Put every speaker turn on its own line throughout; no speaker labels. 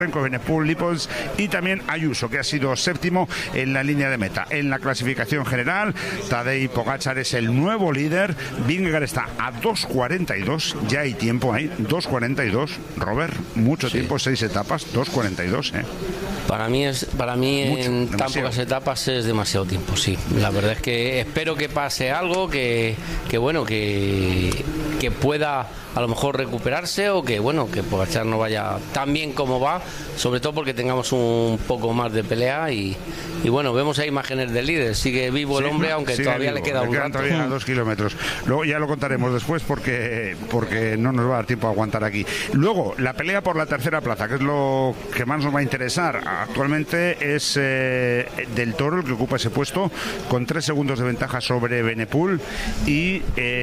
Evenepoel, Lippels y también Ayuso, que ha sido séptimo en la línea de meta. En la clasificación general, Tadej Pogačar es el nuevo líder. Vingegaard está a 2.42, ya hay tiempo ahí, 2.42. Robert, mucho tiempo, 6 etapas, 2.42,
Para mí mucho, en tan pocas etapas es demasiado tiempo, sí. La verdad es que espero que pase algo, que pueda a lo mejor recuperarse, o que Pogačar no vaya tan bien como va, sobre todo porque tengamos un poco más de pelea y vemos ahí imágenes del líder, sigue vivo el hombre, aunque todavía le queda un rato.
Todavía 2 kilómetros. Luego ya lo contaremos después porque no nos va a dar tiempo a aguantar aquí. Luego, la pelea por la tercera plaza, que es lo que más nos va a interesar. Actualmente es Del Toro el que ocupa ese puesto, con 3 segundos de ventaja sobre Evenepoel y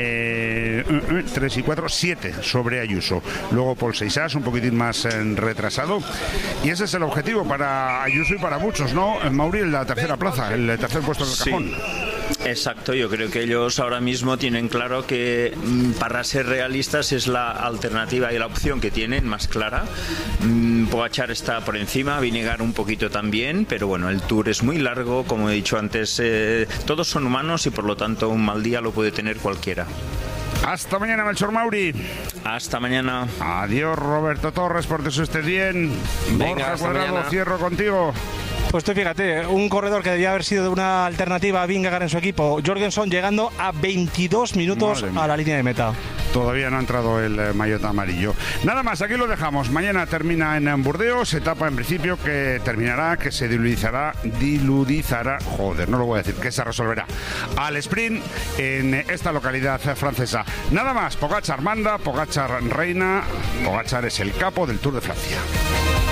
3 y 4, 7 sobre Ayuso. Luego Paul Seixas, un poquitín más retrasado. Y ese es el objetivo para Ayuso y para muchos, ¿no, Mauri? La tercera plaza, el tercer puesto del cajón.
Exacto, yo creo que ellos ahora mismo tienen claro que para ser realistas es la alternativa y la opción que tienen más clara. Pogačar está por encima, Vingegaard un poquito también, pero bueno, el Tour es muy largo, como he dicho antes, todos son humanos y por lo tanto un mal día lo puede tener cualquiera.
Hasta mañana, Melchor Mauri.
Hasta mañana.
Adiós, Roberto Torres, porque eso estés bien.
Venga,
Borja Cuadrado, cierro contigo.
Pues tú fíjate, un corredor que debía haber sido una alternativa a Vingegaard en su equipo, Jorgensen, llegando a 22 minutos a la línea de meta.
Todavía no ha entrado el maillot amarillo. Nada más, aquí lo dejamos. Mañana termina en Burdeos, etapa en principio que terminará, que se diludizará, joder, no lo voy a decir, que se resolverá al sprint en esta localidad francesa. Nada más, Pogačar manda, Pogačar reina, Pogačar es el capo del Tour de Francia.